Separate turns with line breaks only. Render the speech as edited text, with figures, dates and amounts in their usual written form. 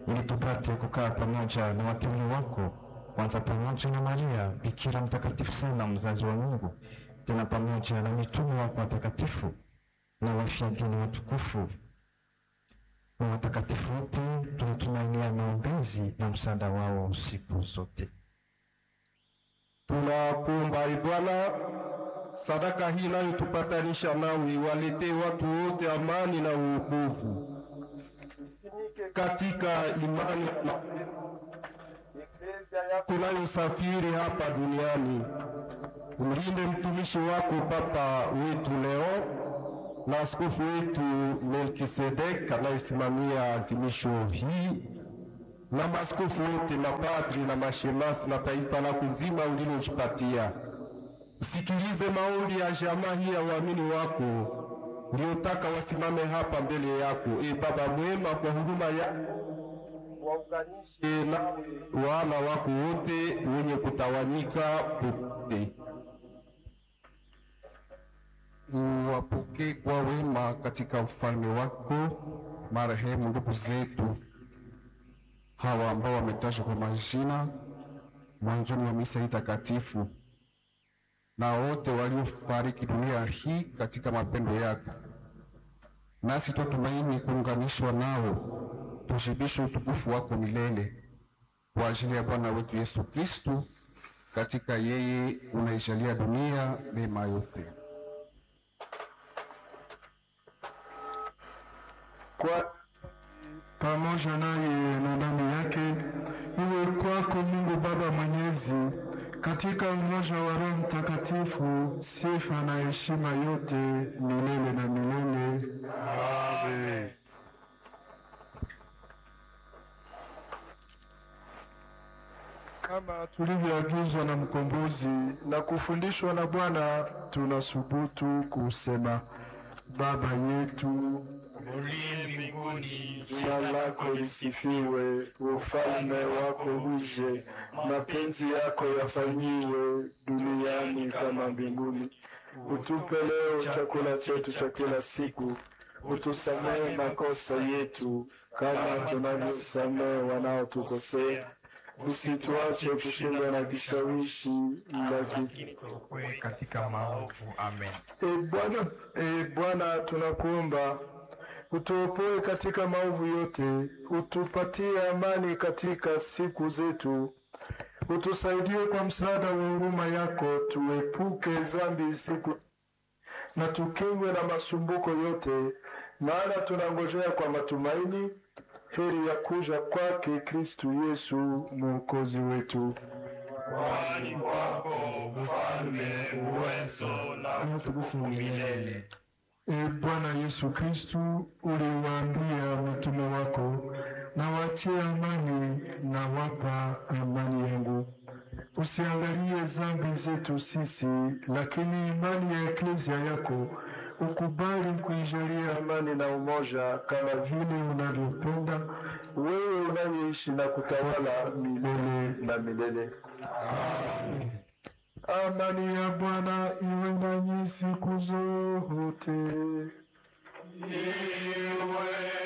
ili tupate kukaa pamoja na wateule wako, kwanza pamoja na Maria Bikira mtakatifu sana, mzazi wa Mungu, tena pamoja na mitume wako watakatifu na wafyadini watukufu na watakatifu wote. Tunatumainia maombezi na msaada wao siku zote.
Tunakuomba Bwana, sadaka hii inayotupatanisha nawe walete watu wote amani na wokovu. Isimike katika imani na Eklesia yako inayosafiri hapa duniani. Umlinde mtumishi wako Papa wetu leo na askofu wetu Melkisedek anayesimamia azimisho hii, na maaskofu wote, mapadri na mashemasi na taifa lako nzima ulilojipatia. Usikilize maombi ya jamaa hii ya waamini wako uliotaka wasimame hapa mbele yako. Baba mwema, kwa huruma yako waunganishe na wana wako wote wenye kutawanyika pote. Uwapokee kwa wema katika ufalme wako marehemu ndugu zetu hawa ambao wametajwa kwa majina mwanzoni wa misa hii takatifu, na wote waliofariki dunia hii katika mapendo yako. Nasi tutumaini kuunganishwa nao, tushibishe utukufu wako milele kwa ajili ya Bwana wetu Yesu Kristu. Katika yeye unaijalia dunia mema yote.
Kwa pamoja naye na ndani yake, iwe kwako Mungu Baba Mwenyezi, katika umoja wa Roho Mtakatifu, sifa na heshima yote milele na milele. Amen. Kama tulivyoagizwa na Mkombozi na kufundishwa na Bwana, tunasubutu kusema: Baba yetu
uliye mbinguni,
jina lako lisifiwe, ufalme wako uje, mapenzi yako yafanyiwe duniani kama mbinguni. Utupe leo chakula chetu cha kila siku, utusamehe makosa yetu kama tunavyosamehe wanaotukosea, usituache kushindwa na kishawishi, lakini
tuokoe katika maovu. Amen.
Bwana, tunakuomba utuopoe katika maovu yote, utupatie amani katika siku zetu, utusaidie kwa msaada wa huruma yako, tuepuke dhambi siku na tukingwe na masumbuko yote, maana tunangojea kwa matumaini heri ya kuja kwake Kristu Yesu Mwokozi wetu.
Kwani kwako ufalme, uwezo na utukufu milele.
Bwana Yesu Kristu, uliwaambia mitume wako, na wachie amani na wapa amani yangu. Usiangalie dhambi zetu sisi, lakini imani ya Eklesia yako ukubali kuijalia amani na umoja, kama vile unavyopenda wewe unayeishi na kutawala milele na milele. Amen. Amani ya Bwana iwe nanyi siku zote.
Iwe